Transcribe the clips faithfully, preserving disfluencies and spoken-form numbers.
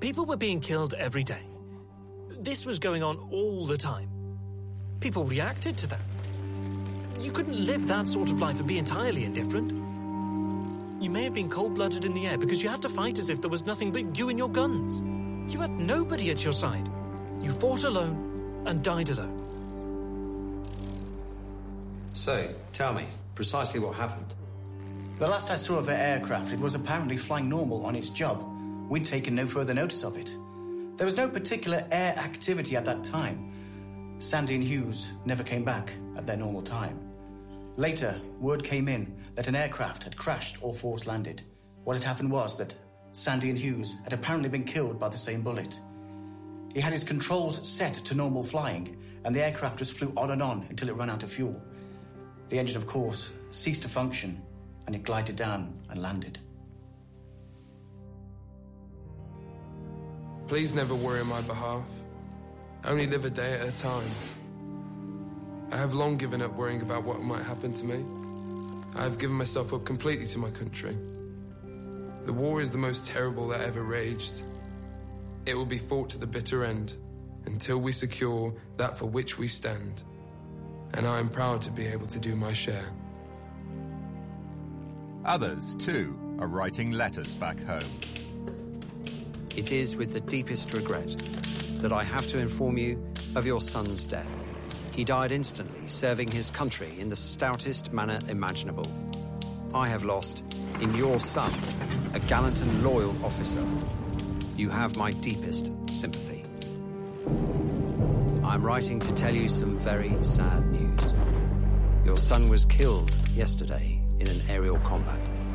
People were being killed every day. This was going on all the time. People reacted to that. You couldn't live that sort of life and be entirely indifferent. You may have been cold-blooded in the air because you had to fight as if there was nothing but you and your guns. You had nobody at your side. You fought alone and died alone. So, tell me, precisely what happened? The last I saw of the aircraft, it was apparently flying normal on its job. We'd taken no further notice of it. There was no particular air activity at that time. Sandy and Hughes never came back at their normal time. Later, word came in that an aircraft had crashed or force landed. What had happened was that Sandy and Hughes had apparently been killed by the same bullet. He had his controls set to normal flying, and the aircraft just flew on and on until it ran out of fuel. The engine, of course, ceased to function, and it glided down and landed. Please never worry on my behalf. Only live a day at a time. I have long given up worrying about what might happen to me. I have given myself up completely to my country. The war is the most terrible that ever raged. It will be fought to the bitter end, until we secure that for which we stand. And I am proud to be able to do my share. Others, too, are writing letters back home. It is with the deepest regret that I have to inform you of your son's death. He died instantly, serving his country in the stoutest manner imaginable. I have lost, in your son, a gallant and loyal officer. You have my deepest sympathy. I'm writing to tell you some very sad news. Your son was killed yesterday in an aerial combat.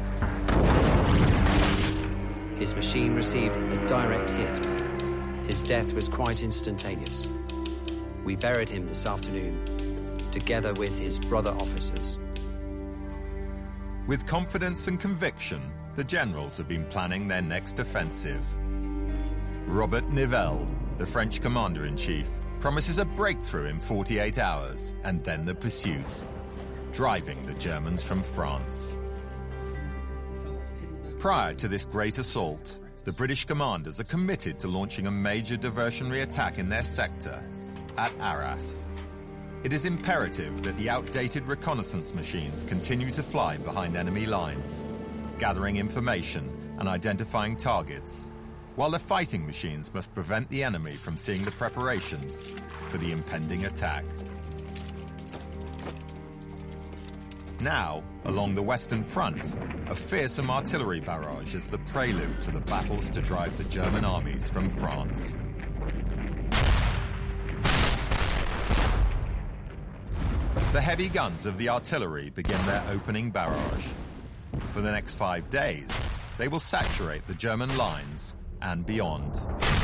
His machine received a direct hit. His death was quite instantaneous. We buried him this afternoon, together with his brother officers. With confidence and conviction, the generals have been planning their next offensive. Robert Nivelle, the French commander-in-chief, promises a breakthrough in forty-eight hours, and then the pursuit, driving the Germans from France. Prior to this great assault, the British commanders are committed to launching a major diversionary attack in their sector, at Arras. It is imperative that the outdated reconnaissance machines continue to fly behind enemy lines, gathering information and identifying targets, while the fighting machines must prevent the enemy from seeing the preparations for the impending attack. Now, along the Western Front, a fearsome artillery barrage is the prelude to the battles to drive the German armies from France. The heavy guns of the artillery begin their opening barrage. For the next five days, they will saturate the German lines and beyond.